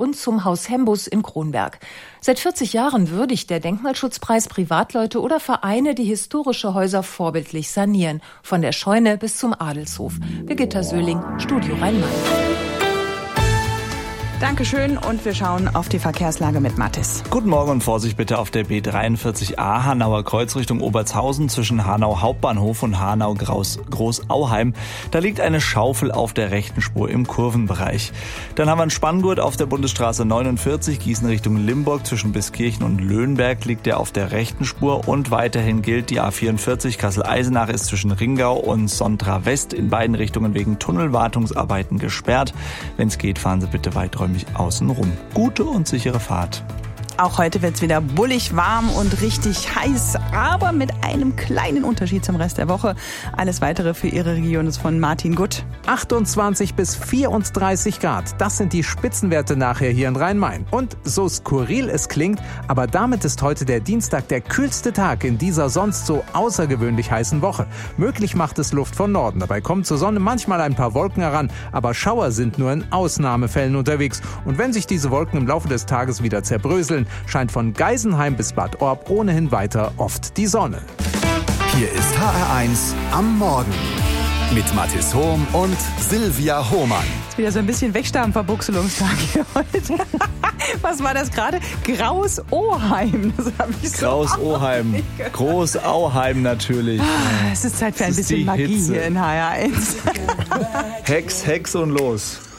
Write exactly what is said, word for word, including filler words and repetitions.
und zum Haus Hembus in Kronberg. Seit vierzig Jahren würdigt der Denkmalschutzpreis Privatleute oder Vereine, die historische Häuser vorbildlich sanieren. Von der Scheune bis zum Adelshof. Birgitta Söhling, Studio Rhein-Main. Dankeschön und wir schauen auf die Verkehrslage mit Mathis. Guten Morgen und Vorsicht bitte auf der B dreiundvierzig A Hanauer Kreuz Richtung Obertshausen zwischen Hanau Hauptbahnhof und Hanau Großauheim. Da liegt eine Schaufel auf der rechten Spur im Kurvenbereich. Dann haben wir einen Spanngurt auf der Bundesstraße neunundvierzig Gießen Richtung Limburg zwischen Biskirchen und Löhnberg liegt der auf der rechten Spur und weiterhin gilt die A vierundvierzig Kassel-Eisenach ist zwischen Ringau und Sontra West in beiden Richtungen wegen Tunnelwartungsarbeiten gesperrt. Wenn es geht, fahren Sie bitte weiträumig außen rum. Gute und sichere Fahrt. Auch heute wird es wieder bullig warm und richtig heiß, aber mit einem kleinen Unterschied zum Rest der Woche. Alles Weitere für Ihre Region ist von Martin Gutt. achtundzwanzig bis vierunddreißig Grad, das sind die Spitzenwerte nachher hier in Rhein-Main. Und so skurril es klingt, aber damit ist heute der Dienstag der kühlste Tag in dieser sonst so außergewöhnlich heißen Woche. Möglich macht es Luft von Norden. Dabei kommt zur Sonne manchmal ein paar Wolken heran, aber Schauer sind nur in Ausnahmefällen unterwegs. Und wenn sich diese Wolken im Laufe des Tages wieder zerbröseln, scheint von Geisenheim bis Bad Orb ohnehin weiter oft die Sonne. Hier ist H R eins am Morgen mit Mathis Hohm und Silvia Hohmann. Ist wieder so ein bisschen Wegstarben-Verbuchselungstag hier heute. Was war das gerade? Graus-Oheim. Das habe ich so Graus-Oheim. Groß-Auheim natürlich. Ah, es ist Zeit für ein bisschen Magie Hitze. hier in H R eins. Hex, Hex und los.